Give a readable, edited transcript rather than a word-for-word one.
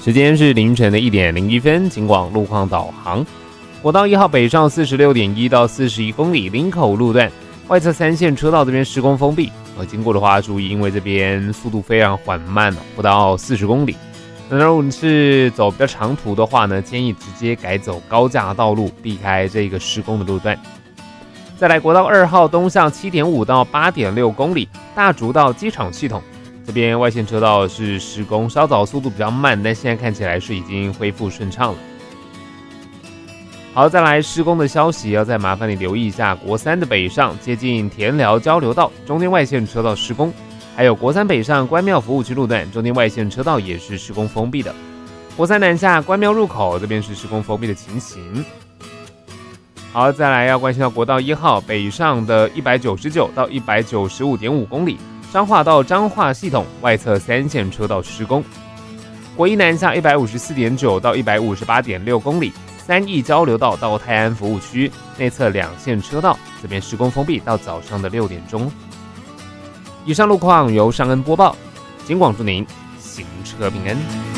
时间是凌晨的1点01分，警广路况导航。国道1号北上46.1到41公里，林口路段外侧3线车道这边施工封闭，经过的话注意，因为这边速度非常缓慢，不到40公里。那如果你是走比较长途的话呢，建议直接改走高架道路，避开这个施工的路段。再来国道2号东向7.5到8.6公里，大竹到机场系统。这边外线车道是施工，稍早速度比较慢，但现在看起来是已经恢复顺畅了。好，再来施工的消息，要再麻烦你留意一下国3的北上，接近田寮交流道，中间外线车道施工；还有国3北上关庙服务区路段，中间外线车道也是施工封闭的。国3南下关庙入口这边是施工封闭的情形。好，再来要关心到国道1号北上的199到195.5公里。彰化到彰化系统外侧3线车道施工，国1南下154.9到158.6公里，3义交流道到泰安服务区内侧2线车道，这边施工封闭到早上的6点钟。以上路况由尚恩播报，警广祝您行车平安。